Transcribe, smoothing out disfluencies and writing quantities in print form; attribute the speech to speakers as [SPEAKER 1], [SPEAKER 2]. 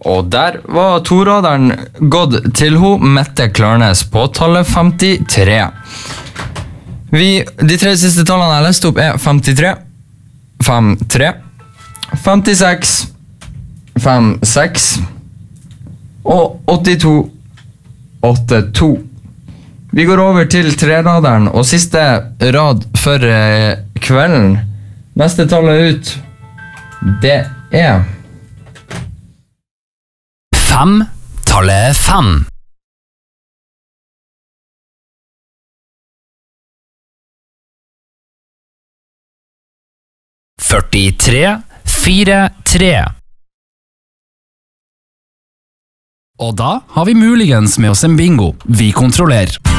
[SPEAKER 1] Og der var toraderen gått til Mette Klarnes på tallet 53. De tre siste tallene jeg leste opp 53, 53, 56, 56 og 82, 82. Vi går over til treraderen og siste rad for kvelden. Neste tallet ut, det
[SPEAKER 2] 5, tallet 5. 43, 4, 3. Og da har vi muligens med oss en bingo. Vi kontrollerer.